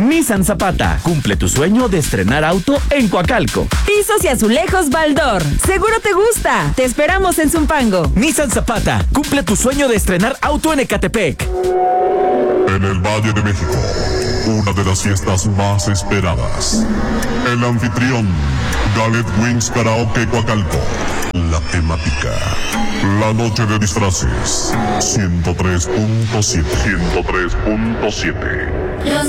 Nissan Zapata, cumple tu sueño de estrenar auto en Coacalco. Pisos y azulejos Baldor, seguro te gusta. Te esperamos en Zumpango. Nissan Zapata, cumple tu sueño de estrenar auto en Ecatepec. En el Valle de México, una de las fiestas más esperadas. El anfitrión, Gallet Wings Karaoke Coacalco. La temática, la noche de disfraces. 103.7.